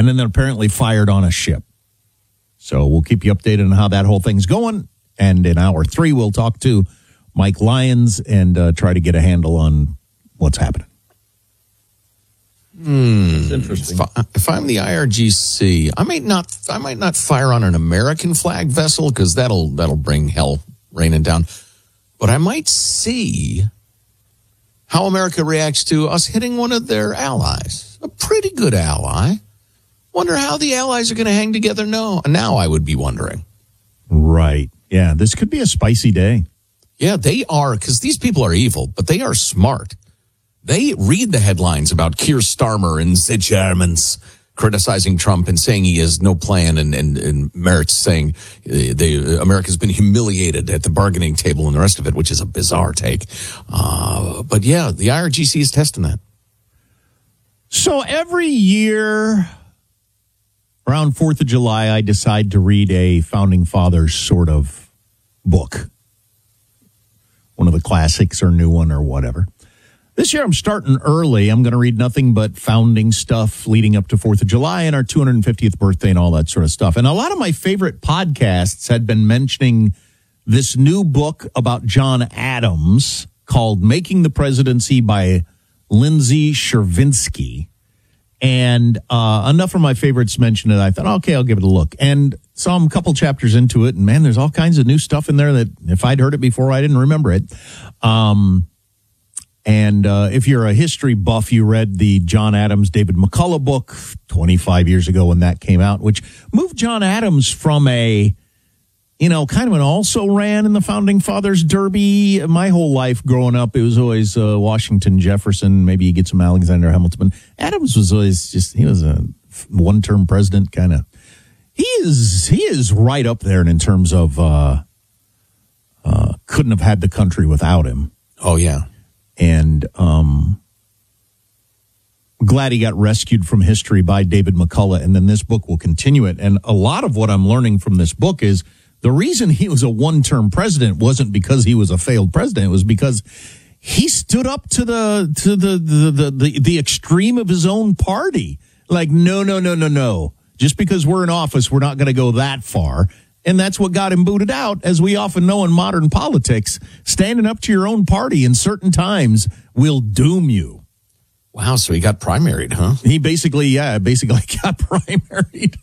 and then they're apparently fired on a ship. So we'll keep you updated on how that whole thing's going. And in hour 3, we'll talk to Mike Lyons and try to get a handle on what's happening. It's interesting. If I'm the IRGC, I might not fire on an American flag vessel because that'll bring hell raining down. But I might see how America reacts to us hitting one of their allies, a pretty good ally. Wonder how the allies are going to hang together now I would be wondering. Right. Yeah, this could be a spicy day. Yeah, they are, because these people are evil, but they are smart. They read the headlines about Keir Starmer and the Germans criticizing Trump and saying he has no plan, and Merritt's saying America's been humiliated at the bargaining table and the rest of it, which is a bizarre take. But yeah, the IRGC is testing that. So every year around 4th of July, I decide to read a Founding Fathers sort of book. One of the classics or new one or whatever. This year I'm starting early. I'm going to read nothing but founding stuff leading up to 4th of July and our 250th birthday and all that sort of stuff. And a lot of my favorite podcasts had been mentioning this new book about John Adams called Making the Presidency by Lindsay Chervinsky. And enough of my favorites mentioned it. I thought, okay, I'll give it a look. And saw a couple chapters into it. And, man, there's all kinds of new stuff in there that if I'd heard it before, I didn't remember it. And if you're a history buff, you read the John Adams, David McCullough book 25 years ago when that came out, which moved John Adams from a, kind of an also-ran in the Founding Fathers Derby. My whole life growing up, it was always Washington, Jefferson, maybe you get some Alexander Hamilton. Adams was always he was a one-term president kind of. He is right up there in terms of couldn't have had the country without him. Oh, yeah. And glad he got rescued from history by David McCullough, and then this book will continue it. And a lot of what I'm learning from this book is the reason he was a one-term president wasn't because he was a failed president. It was because he stood up to the extreme of his own party. Like, no. Just because we're in office, we're not going to go that far. And that's what got him booted out, as we often know in modern politics. Standing up to your own party in certain times will doom you. Wow, so he got primaried, huh? He basically got primaried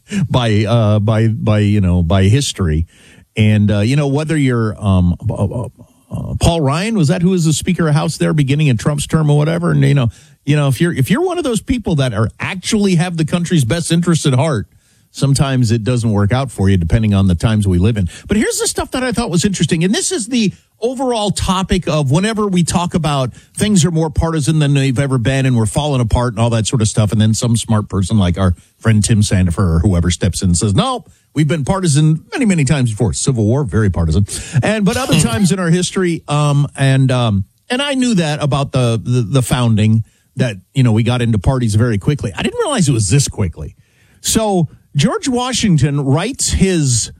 by history. And whether you're Paul Ryan, was that who was the Speaker of House there beginning in Trump's term or whatever? And if you're one of those people that are actually have the country's best interests at heart, sometimes it doesn't work out for you depending on the times we live in. But here's the stuff that I thought was interesting. And this is the overall topic of whenever we talk about things are more partisan than they've ever been and we're falling apart and all that sort of stuff. And then some smart person like our friend Tim Sandifer or whoever steps in and says, no, we've been partisan many, many times before. Civil War, very partisan. But other times in our history. And I knew that about the founding, that, we got into parties very quickly. I didn't realize it was this quickly. So George Washington writes his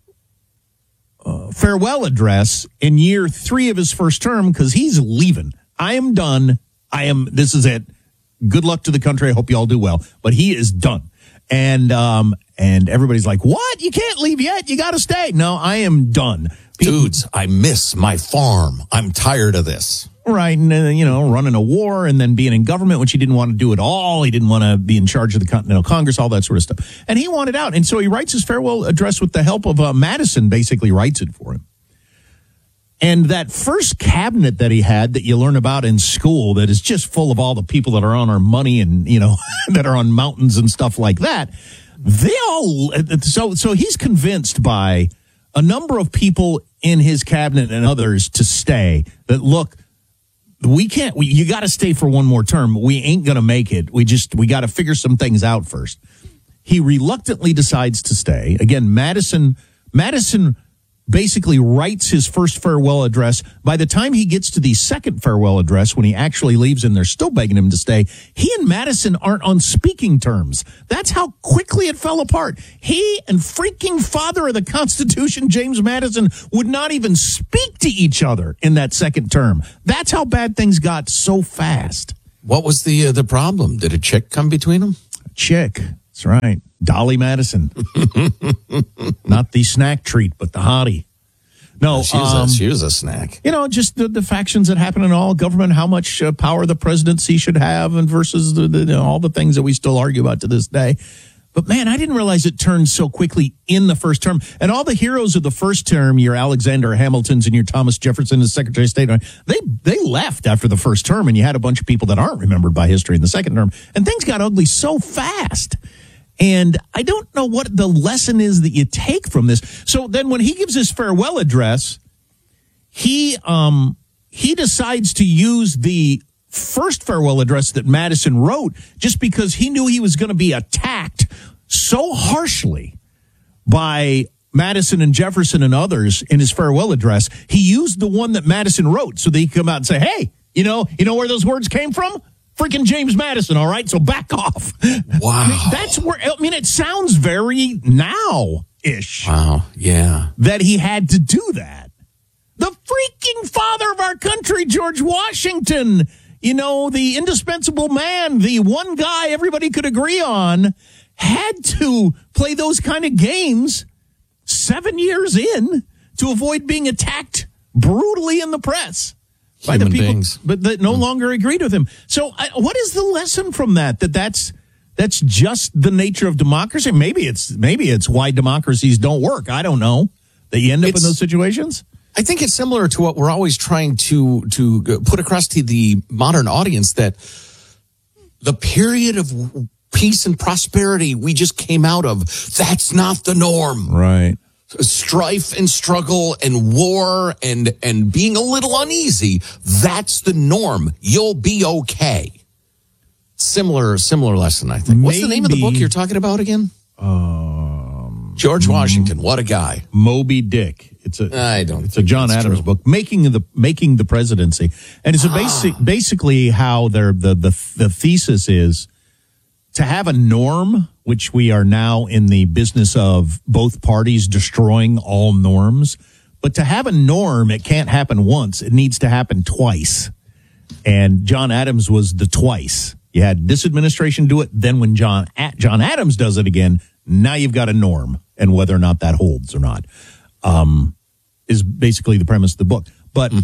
farewell address in year 3 of his first term because he's leaving. I am done. This is it. Good luck to the country. I hope you all do well. But he is done. And everybody's like, what? You can't leave yet. You got to stay. No, I am done. Dudes, I miss my farm. I'm tired of this. Right, and running a war and then being in government, which he didn't want to do at all. He didn't want to be in charge of the Continental Congress, all that sort of stuff. And he wanted out. And so he writes his farewell address with the help of Madison, basically writes it for him. And that first cabinet that he had that you learn about in school that is just full of all the people that are on our money and, that are on mountains and stuff like that, so he's convinced by a number of people in his cabinet and others to stay, that, look, you got to stay for one more term. We ain't going to make it. We got to figure some things out first. He reluctantly decides to stay. Again, Madison basically writes his first farewell address. By the time he gets to the second farewell address, when he actually leaves and they're still begging him to stay, he and Madison aren't on speaking terms. That's how quickly it fell apart. He and freaking father of the Constitution, James Madison, would not even speak to each other in that second term. That's how bad things got so fast. What was the problem? Did a chick come between them? Chick. That's right. Dolly Madison. Not the snack treat, but the hottie. No, she was a snack. You know, just the factions that happen in all government, how much power the presidency should have, and versus all the things that we still argue about to this day. But man, I didn't realize it turned so quickly in the first term. And all the heroes of the first term, your Alexander Hamiltons and your Thomas Jefferson as Secretary of State, they left after the first term, and you had a bunch of people that aren't remembered by history in the second term. And things got ugly so fast. And I don't know what the lesson is that you take from this. So then when he gives his farewell address, he decides to use the first farewell address that Madison wrote just because he knew he was going to be attacked so harshly by Madison and Jefferson and others in his farewell address. He used the one that Madison wrote so that he could come out and say, hey, you know where those words came from? Freaking James Madison, all right? So back off. Wow. That's where, it sounds very now-ish. Wow, yeah. That he had to do that. The freaking father of our country, George Washington, the indispensable man, the one guy everybody could agree on, had to play those kind of games 7 years in to avoid being attacked brutally in the press. By the people, beings. But that no longer agreed with him. So what is the lesson from that? That's just the nature of democracy? Maybe it's why democracies don't work. I don't know. That you end up in those situations? I think it's similar to what we're always trying to put across to the modern audience, that the period of peace and prosperity we just came out of, that's not the norm. Right. Strife and struggle and war and being a little uneasy, that's the norm. You'll be okay. Similar lesson, I think. What's the name of the book you're talking about again? George Washington. What a guy. Moby Dick. It's a John Adams book, making the presidency, and it's basically how the thesis is to have a norm, which we are now in the business of both parties destroying all norms. But to have a norm, it can't happen once. It needs to happen twice. And John Adams was the twice. You had this administration do it. Then when John Adams does it again, now you've got a norm. And whether or not that holds or not is basically the premise of the book. But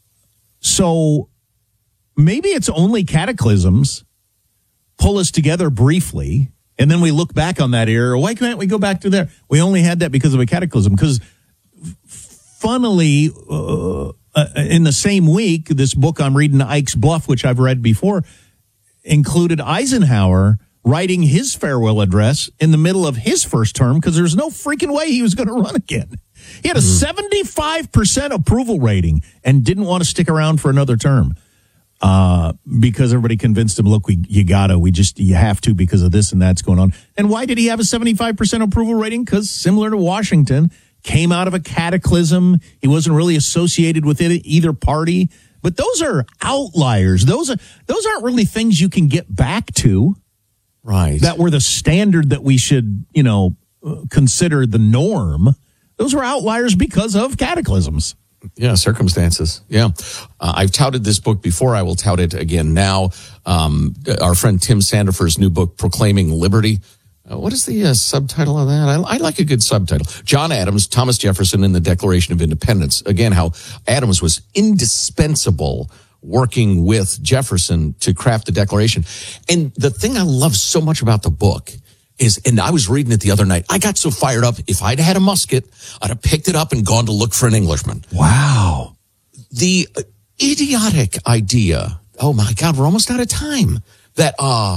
so maybe it's only cataclysms pull us together briefly, and then we look back on that era. Why can't we go back to there? We only had that because of a cataclysm. Because funnily, in the same week, this book I'm reading, Ike's Bluff, which I've read before, included Eisenhower writing his farewell address in the middle of his first term because there's no freaking way he was going to run again. He had a 75% approval rating and didn't want to stick around for another term. Because everybody convinced him, look, you have to because of this and that's going on. And why did he have a 75% approval rating? Because similar to Washington, came out of a cataclysm. He wasn't really associated with either party. But those are outliers. Those aren't really things you can get back to. Right. That were the standard that we should, consider the norm. Those were outliers because of cataclysms. Yeah, circumstances. Yeah. I've touted this book before. I will tout it again now. Our friend Tim Sandifer's new book, Proclaiming Liberty. What is the subtitle of that? I like a good subtitle. John Adams, Thomas Jefferson, and the Declaration of Independence. Again, how Adams was indispensable working with Jefferson to craft the Declaration. And the thing I love so much about the book is, and I was reading it the other night, I got so fired up. If I'd had a musket, I'd have picked it up and gone to look for an Englishman. Wow. The idiotic idea, oh my God, we're almost out of time, that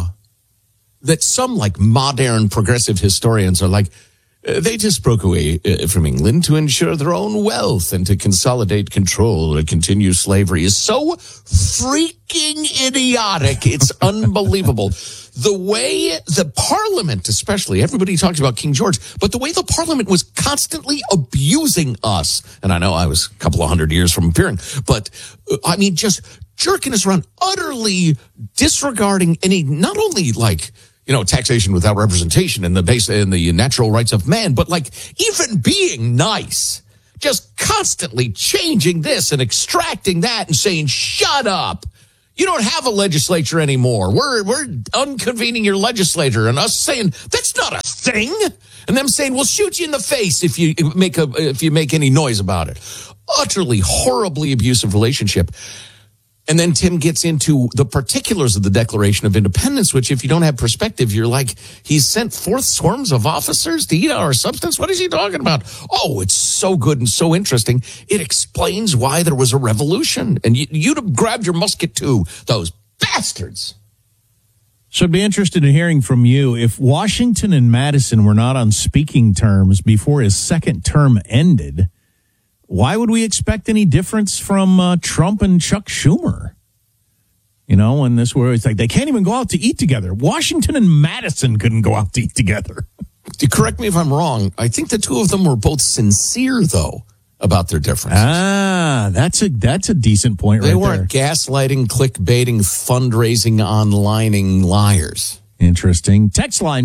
some like modern progressive historians are like, they just broke away from England to ensure their own wealth and to consolidate control or continue slavery is so freaking idiotic. It's unbelievable. The way the Parliament, especially, everybody talks about King George, but the way the Parliament was constantly abusing us, and I know I was a couple of 100 years from appearing, but I mean, just jerking us around, utterly disregarding any, not only like, taxation without representation and the natural rights of man, but like even being nice, just constantly changing this and extracting that and saying, shut up. You don't have a legislature anymore. We're unconvening your legislature, and us saying that's not a thing, and them saying we'll shoot you in the face if you make any noise about it. Utterly, horribly abusive relationship. And then Tim gets into the particulars of the Declaration of Independence, which if you don't have perspective, you're like, he's sent forth swarms of officers to eat our substance? What is he talking about? Oh, it's so good and so interesting. It explains why there was a revolution. And you'd have grabbed your musket too, those bastards. So I'd be interested in hearing from you. If Washington and Madison were not on speaking terms before his second term ended, why would we expect any difference from Trump and Chuck Schumer? You know, in this where it's like they can't even go out to eat together. Washington and Madison couldn't go out to eat together. Correct me if I'm wrong. I think the two of them were both sincere, though, about their differences. That's a decent point. They right weren't there. gaslighting, clickbaiting, fundraising, onlining liars. Interesting. Text line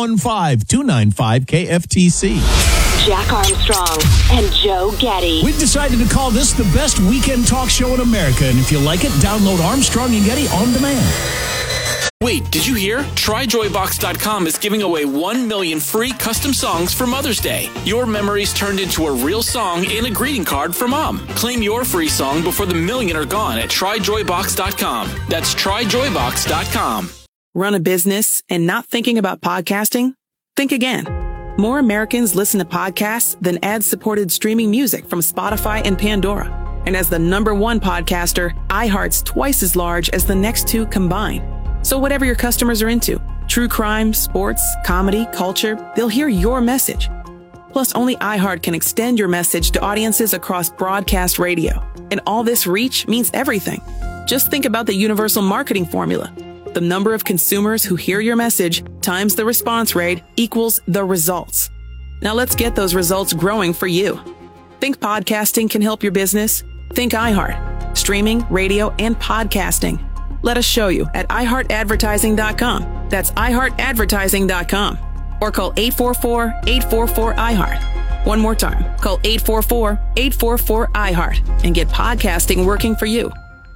415-295-KFTC. Jack Armstrong and Joe Getty. We've decided to call this the best weekend talk show in America. And if you like it, download Armstrong and Getty on demand. Wait, did you hear? TryJoyBox.com is giving away 1 million free custom songs for Mother's Day. Your memories turned into a real song and a greeting card for Mom. Claim your free song before the million are gone at TryJoyBox.com. That's TryJoyBox.com. Run a business and not thinking about podcasting? Think again. More Americans listen to podcasts than ad-supported streaming music from Spotify and Pandora. And as the #1 podcaster, iHeart's twice as large as the next two combined. So whatever your customers are into, true crime, sports, comedy, culture, they'll hear your message. Plus, only iHeart can extend your message to audiences across broadcast radio. And all this reach means everything. Just think about the universal marketing formula. The number of consumers who hear your message times the response rate equals the results. Now let's get those results growing for you. Think podcasting can help your business? Think iHeart. Streaming, radio, and podcasting. Let us show you at iHeartAdvertising.com. That's iHeartAdvertising.com. Or call 844-844-iHeart. One more time. Call 844-844-iHeart and get podcasting working for you.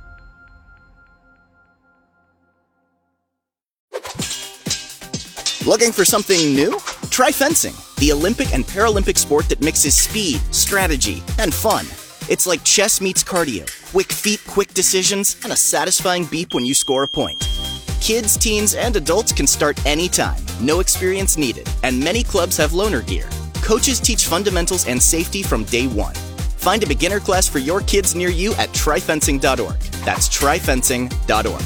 Looking for something new? Try fencing, the Olympic and Paralympic sport that mixes speed, strategy, and fun. It's like chess meets cardio, quick feet, quick decisions, and a satisfying beep when you score a point. Kids, teens, and adults can start anytime, no experience needed, and many clubs have loaner gear. Coaches teach fundamentals and safety from day one. Find a beginner class for your kids near you at tryfencing.org. That's tryfencing.org.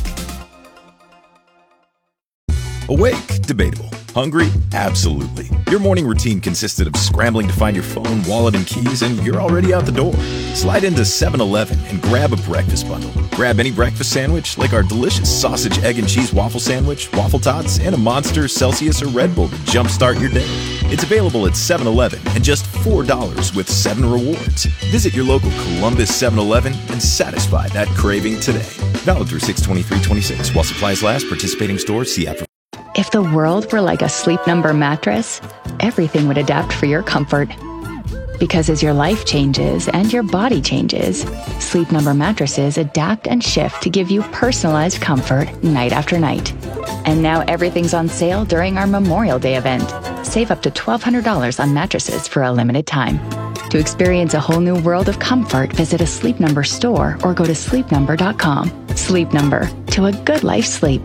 Awake? Debatable. Hungry? Absolutely. Your morning routine consisted of scrambling to find your phone, wallet, and keys, and you're already out the door. Slide into 7-Eleven and grab a breakfast bundle. Grab any breakfast sandwich, like our delicious sausage, egg, and cheese waffle sandwich, waffle tots, and a Monster, Celsius, or Red Bull to jumpstart your day. It's available at 7-Eleven and just $4 with 7 rewards. Visit your local Columbus 7-Eleven and satisfy that craving today. Valid through 6/23/26. While supplies last, participating stores see after. If the world were like a Sleep Number mattress, everything would adapt for your comfort. Because as your life changes and your body changes, Sleep Number mattresses adapt and shift to give you personalized comfort night after night. And now everything's on sale during our Memorial Day event. Save up to $1,200 on mattresses for a limited time. To experience a whole new world of comfort, visit a Sleep Number store or go to sleepnumber.com. Sleep Number, to a good night's sleep.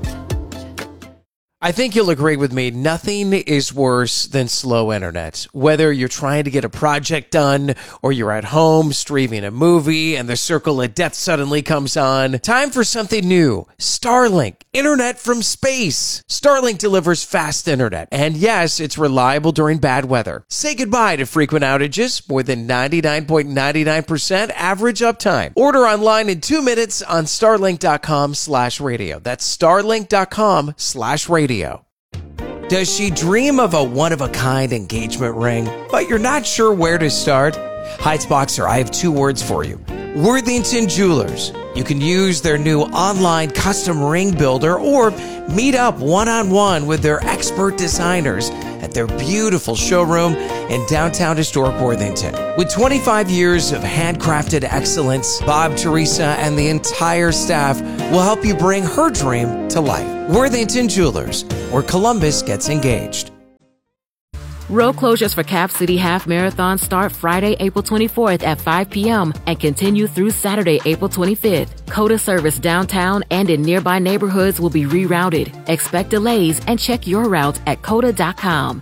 I think you'll agree with me, nothing is worse than slow internet. Whether you're trying to get a project done or you're at home streaming a movie and the circle of death suddenly comes on, time for something new. Starlink, internet from space. Starlink delivers fast internet, and yes, it's reliable during bad weather. Say goodbye to frequent outages, more than 99.99% average uptime. Order online in 2 minutes on starlink.com/radio. That's starlink.com/radio. Does she dream of a one-of-a-kind engagement ring, but you're not sure where to start? Heights Boxer, I have 2 words for you. Worthington Jewelers. You can use their new online custom ring builder or meet up one-on-one with their expert designers at their beautiful showroom in downtown historic Worthington. With 25 years of handcrafted excellence, Bob, Teresa, and the entire staff will help you bring her dream to life. Worthington Jewelers, where Columbus gets engaged. Road closures for Cap City Half Marathon start Friday, April 24th at 5 p.m. and continue through Saturday, April 25th. COTA service downtown and in nearby neighborhoods will be rerouted. Expect delays and check your route at COTA.com.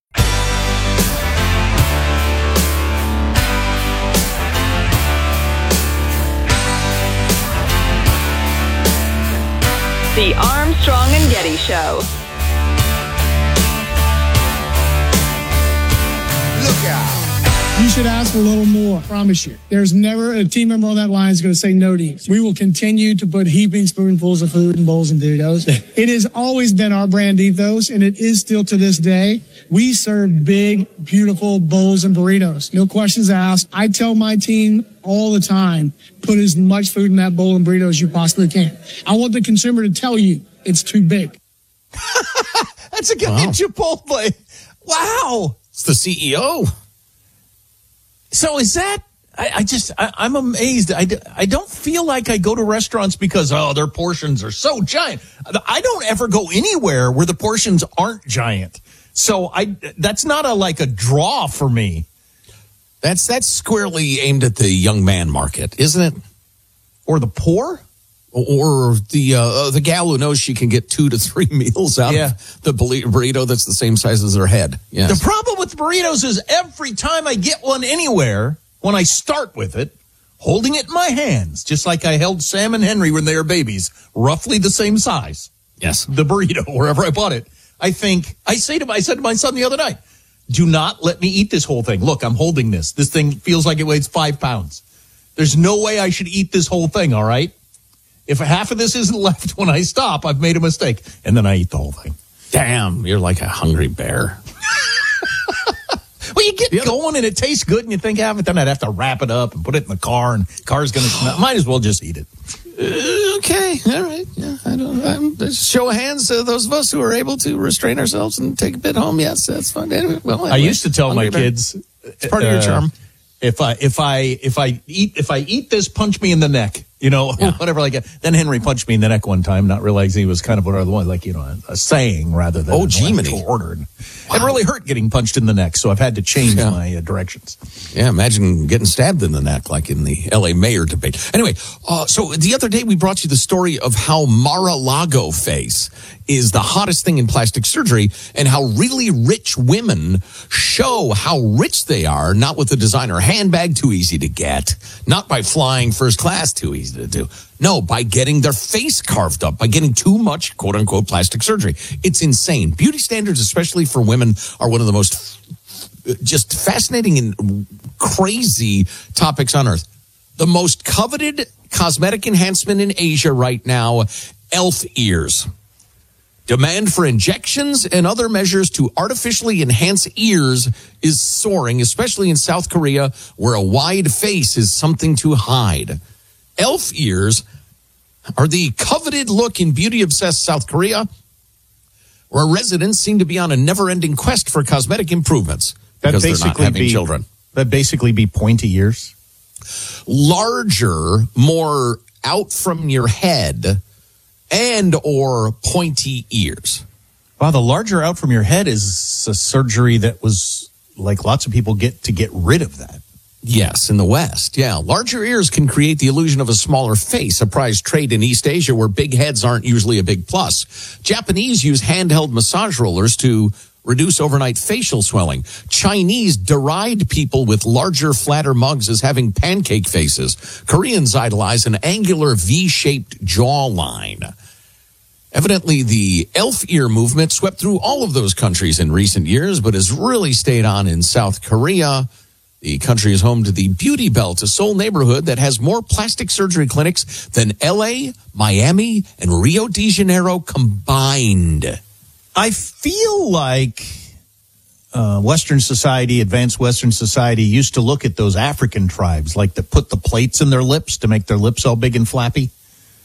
The Armstrong and Getty Show. You should ask for a little more, I promise you. There's never a team member on that line is going to say no to you. We will continue to put heaping spoonfuls of food in bowls and burritos. It has always been our brand ethos, and it is still to this day. We serve big, beautiful bowls and burritos. No questions asked. I tell my team all the time, put as much food in that bowl and burrito as you possibly can. I want the consumer to tell you it's too big. That's a guy at Chipotle. Wow. It's the CEO. So is that, I'm amazed. I don't feel like I go to restaurants because, their portions are so giant. I don't ever go anywhere where the portions aren't giant. So that's not a draw for me. That's squarely aimed at the young man market, isn't it? Or the poor? Or the gal who knows she can get 2 to 3 meals out of the burrito that's the same size as her head. Yes. The problem with burritos is every time I get one anywhere, when I start with it, holding it in my hands, just like I held Sam and Henry when they were babies, roughly the same size. Yes. The burrito, wherever I bought it. I said to my son the other night, do not let me eat this whole thing. Look, I'm holding this. This thing feels like it weighs 5 pounds. There's no way I should eat this whole thing, all right? If half of this isn't left when I stop, I've made a mistake. And then I eat the whole thing. Damn, you're like a hungry bear. Well, you get going and it tastes good and you think, but then I'd have to wrap it up and put it in the car and the car's going to smell. Might as well just eat it. Okay, all right. Yeah, show of hands, those of us who are able to restrain ourselves and take a bit home. Yes, that's fun. Anyway, I used to tell my kids, it's part of your charm. If I eat this, punch me in the neck. Whatever like that. Then Henry punched me in the neck one time, not realizing he was kind of one of the ones, a saying rather than an order. Wow. It really hurt getting punched in the neck, so I've had to change my directions. Yeah, imagine getting stabbed in the neck like in the L.A. mayor debate. Anyway, so the other day we brought you the story of how Mar-a-Lago face is the hottest thing in plastic surgery and how really rich women show how rich they are, not with a designer handbag, too easy to get, not by flying first class, too easy to do. No, by getting their face carved up, by getting too much, quote unquote, plastic surgery. It's insane. Beauty standards, especially for women, are one of the most just fascinating and crazy topics on earth. The most coveted cosmetic enhancement in Asia right now, elf ears. Demand for injections and other measures to artificially enhance ears is soaring, especially in South Korea, where a wide face is something to hide. Elf ears are the coveted look in beauty-obsessed South Korea, where residents seem to be on a never-ending quest for cosmetic improvements because they're not having children. That'd basically be pointy ears? Larger, more out from your head, and or pointy ears. Wow, the larger out from your head is a surgery that was like lots of people get to get rid of that. Yes, in the West, yeah. Larger ears can create the illusion of a smaller face, a prized trait in East Asia where big heads aren't usually a big plus. Japanese use handheld massage rollers to reduce overnight facial swelling. Chinese deride people with larger, flatter mugs as having pancake faces. Koreans idolize an angular V-shaped jawline. Evidently, the elf ear movement swept through all of those countries in recent years, but has really stayed on in South Korea. The country is home to the Beauty Belt, a Seoul neighborhood that has more plastic surgery clinics than L.A., Miami, and Rio de Janeiro combined. I feel like Western society, advanced Western society, used to look at those African tribes, like to put the plates in their lips to make their lips all big and flappy.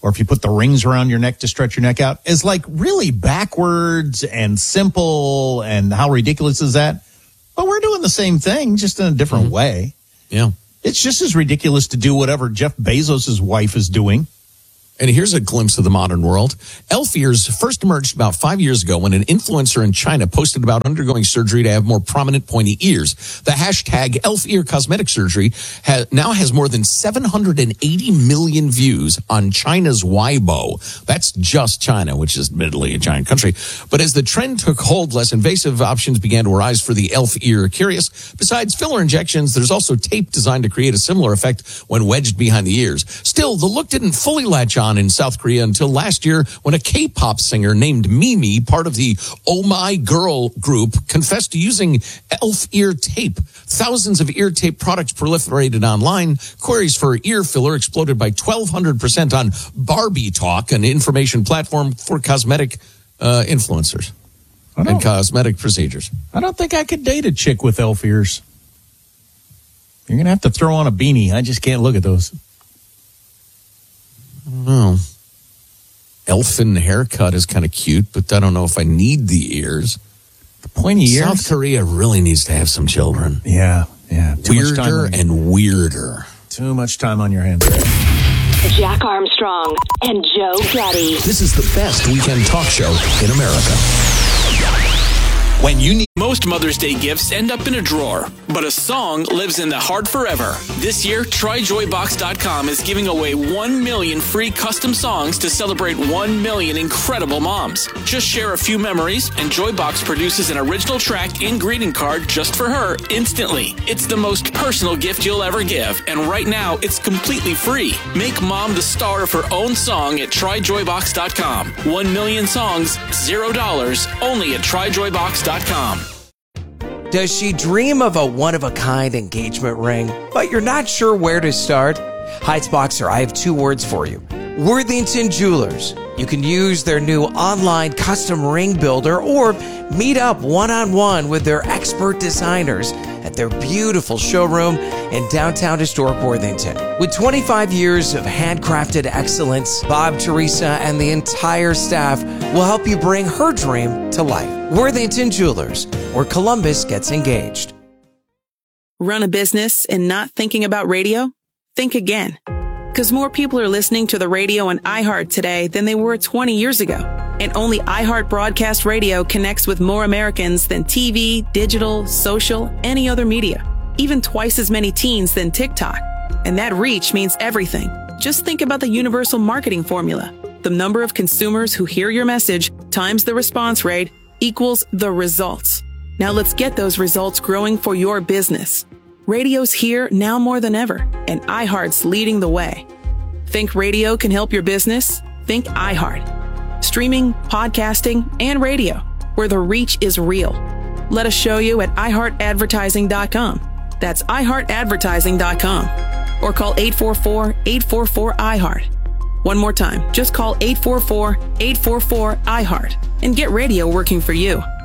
or if you put the rings around your neck to stretch your neck out, is like really backwards and simple. And how ridiculous is that? But we're doing the same thing, just in a different way. Yeah. It's just as ridiculous to do whatever Jeff Bezos' wife is doing. And here's a glimpse of the modern world. Elf ears first emerged about 5 years ago when an influencer in China posted about undergoing surgery to have more prominent pointy ears. The hashtag elf ear cosmetic surgery now has more than 780 million views on China's Weibo. That's just China, which is admittedly a giant country. But as the trend took hold, less invasive options began to arise for the elf ear curious. Besides filler injections, there's also tape designed to create a similar effect when wedged behind the ears. Still, the look didn't fully latch on in South Korea until last year when a K-pop singer named Mimi, part of the Oh My Girl group, confessed to using elf ear tape. Thousands of ear tape products proliferated online. Queries for ear filler exploded by 1,200% on Barbie Talk, an information platform for cosmetic influencers and cosmetic procedures. I don't think I could date a chick with elf ears. You're going to have to throw on a beanie. I just can't look at those. I don't know. Elfin haircut is kind of cute, but I don't know if I need the ears. The pointy ears? South Korea really needs to have some children. Yeah. Weirder and weirder. Too much time on your hands. Jack Armstrong and Joe Getty. This is the best weekend talk show in America. When you need most Mother's Day gifts end up in a drawer, but a song lives in the heart forever. This year, TryJoyBox.com is giving away 1 million free custom songs to celebrate 1 million incredible moms. Just share a few memories, and Joybox produces an original track and greeting card just for her instantly. It's the most personal gift you'll ever give, and right now, it's completely free. Make mom the star of her own song at TryJoyBox.com. 1 million songs, $0, only at TryJoyBox.com. Does she dream of a one-of-a-kind engagement ring, but you're not sure where to start? Heights Boxer, I have 2 words for you. Worthington Jewelers. You can use their new online custom ring builder or meet up one-on-one with their expert designers at their beautiful showroom in downtown historic Worthington. With 25 years of handcrafted excellence, Bob, Teresa, and the entire staff will help you bring her dream to life. Worthington Jewelers, where Columbus gets engaged. Run a business and not thinking about radio? Think again. Because more people are listening to the radio on iHeart today than they were 20 years ago. And only iHeart Broadcast Radio connects with more Americans than TV, digital, social, any other media. Even twice as many teens than TikTok. And that reach means everything. Just think about the universal marketing formula. The number of consumers who hear your message times the response rate equals the results. Now let's get those results growing for your business. Radio's here now more than ever, and iHeart's leading the way. Think radio can help your business? Think iHeart. Streaming, podcasting, and radio, where the reach is real. Let us show you at iHeartAdvertising.com. That's iHeartAdvertising.com. Or call 844-844-iHeart. One more time, just call 844-844-iHeart and get radio working for you.